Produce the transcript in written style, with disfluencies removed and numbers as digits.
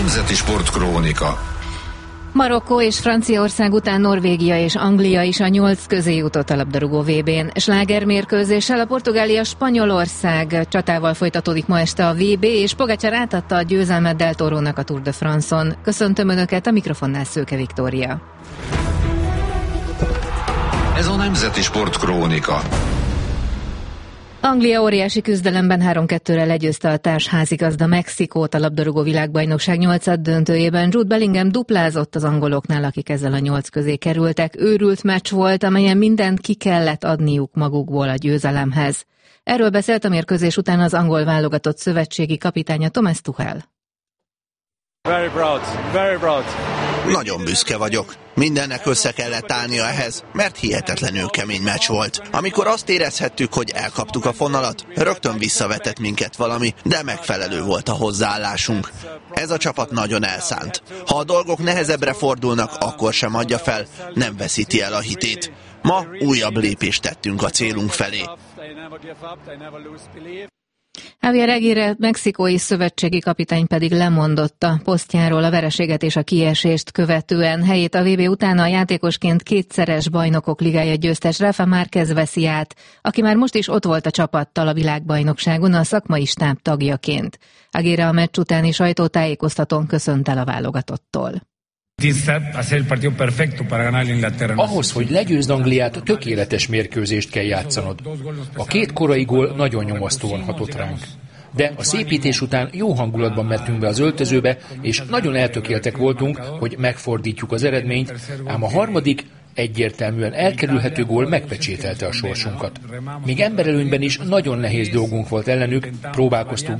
Nemzeti Sportkrónika. Marokkó és Franciaország után Norvégia és Anglia is a 8 közé jutott a labdarúgó VB-n. Slágermérkőzéssel a Portugália-Spanyolország csatával folytatódik ma este a VB, és Pogačar átadta a győzelmet Del Torónak a Tour de France-on. Köszöntöm Önöket, a mikrofonnál Szőke Viktória. Ez a Nemzeti Sportkrónika. Anglia óriási küzdelemben 3-2-re legyőzte a társházigazda Mexikót a labdarúgó világbajnokság 8. döntőjében. Jude Bellingham duplázott az angoloknál, akik ezzel a 8 közé kerültek. Őrült meccs volt, amelyen mindent ki kellett adniuk magukból a győzelemhez. Erről beszélt a mérkőzés után az angol válogatott szövetségi kapitánya Thomas Tuchel. Very proud. Nagyon büszke vagyok. Mindennek össze kellett állnia ehhez, mert hihetetlenül kemény meccs volt. Amikor azt érezhettük, hogy elkaptuk a fonalat, rögtön visszavetett minket valami, de megfelelő volt a hozzáállásunk. Ez a csapat nagyon elszánt. Ha a dolgok nehezebbre fordulnak, akkor sem adja fel, nem veszíti el a hitét. Ma újabb lépést tettünk a célunk felé. Javier Aguirre mexikói szövetségi kapitány pedig lemondott a posztjáról a vereséget és a kiesést követően. Helyét a VB után a játékosként kétszeres bajnokok ligája győztes Rafa Márquez veszi át, aki már most is ott volt a csapattal a világbajnokságon a szakmai stáb tagjaként. Aguirre a meccs utáni sajtótájékoztatón köszönt el a válogatottól. Ahhoz, hogy legyőzd Angliát, tökéletes mérkőzést kell játszanod. A 2 korai gól nagyon nyomasztóan hatott ránk. De a szépítés után jó hangulatban mentünk be az öltözőbe, és nagyon eltökéltek voltunk, hogy megfordítjuk az eredményt, ám a harmadik, egyértelműen elkerülhető gól megpecsételte a sorsunkat. Még emberelőnyben is nagyon nehéz dolgunk volt ellenük, próbálkoztunk